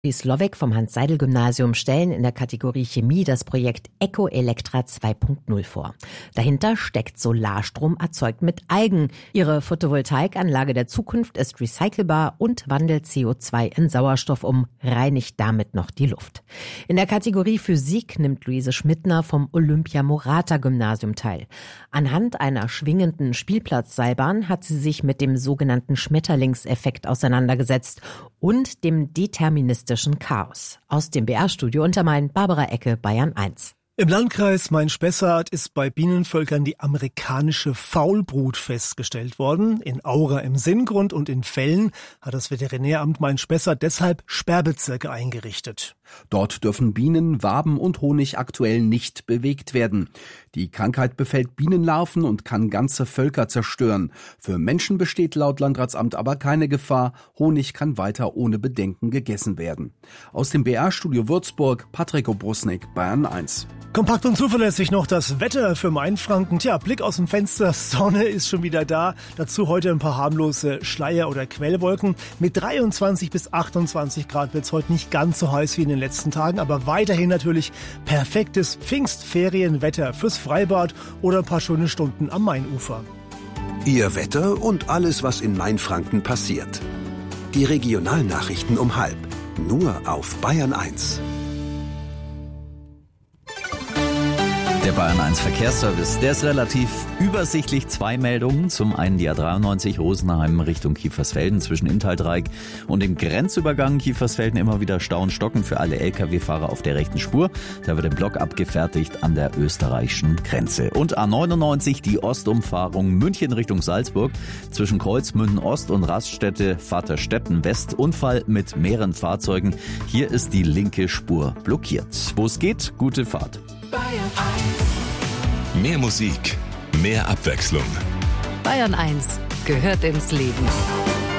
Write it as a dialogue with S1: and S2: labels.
S1: Die Slowik vom Hans-Seidel-Gymnasium stellen in der Kategorie Chemie das Projekt Eco-Elektra 2.0 vor. Dahinter steckt Solarstrom erzeugt mit Algen. Ihre Photovoltaikanlage der Zukunft ist recycelbar und wandelt CO2 in Sauerstoff um, reinigt damit noch die Luft. In der Kategorie Physik nimmt Luise Schmidtner vom Olympia-Morata-Gymnasium teil. Anhand einer schwingenden Spielplatzseilbahn hat sie sich mit dem sogenannten Schmetterlingseffekt auseinandergesetzt und dem deterministischen Chaos. Aus dem BR-Studio Untermain, Barbara Ecke, Bayern 1.
S2: Im Landkreis Main-Spessart ist bei Bienenvölkern die amerikanische Faulbrut festgestellt worden. In Aura im Sinngrund und in Vellen hat das Veterinäramt Main-Spessart deshalb Sperrbezirke eingerichtet.
S3: Dort dürfen Bienen, Waben und Honig aktuell nicht bewegt werden. Die Krankheit befällt Bienenlarven und kann ganze Völker zerstören. Für Menschen besteht laut Landratsamt aber keine Gefahr. Honig kann weiter ohne Bedenken gegessen werden. Aus dem BR-Studio Würzburg, Patrick Obrusnik, Bayern 1.
S2: Kompakt und zuverlässig noch das Wetter für Mainfranken. Blick aus dem Fenster, Sonne ist schon wieder da. Dazu heute ein paar harmlose Schleier- oder Quellwolken. Mit 23 bis 28 Grad wird es heute nicht ganz so heiß wie in den letzten Tagen, aber weiterhin natürlich perfektes Pfingstferienwetter fürs Freibad oder ein paar schöne Stunden am Mainufer.
S4: Ihr Wetter und alles, was in Mainfranken passiert. Die Regionalnachrichten um 12:30. Nur auf Bayern 1.
S5: Der Bayern 1 Verkehrsservice, der ist relativ übersichtlich. 2 Meldungen. Zum einen die A93 Rosenheim Richtung Kiefersfelden zwischen Inntal-Dreieck und dem Grenzübergang Kiefersfelden immer wieder Stau und Stocken für alle Lkw-Fahrer auf der rechten Spur. Da wird ein Block abgefertigt an der österreichischen Grenze. Und A99 die Ostumfahrung München Richtung Salzburg zwischen Kreuzmünden Ost und Raststätte Vaterstetten West. Unfall mit mehreren Fahrzeugen. Hier ist die linke Spur blockiert. Wo es geht, gute Fahrt.
S6: Bayern 1. Mehr Musik, mehr Abwechslung.
S7: Bayern 1 gehört ins Leben.